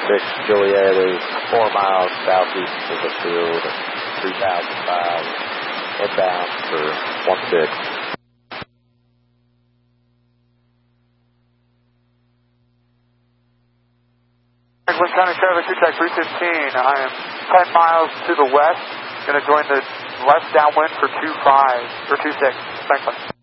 6 Juliet is 4 miles southeast of the field, 3005, inbound for 16. Lake County Traffic, Tech 315. I am 10 miles to the west. Going to join the left downwind for 25 or 26. Thanks,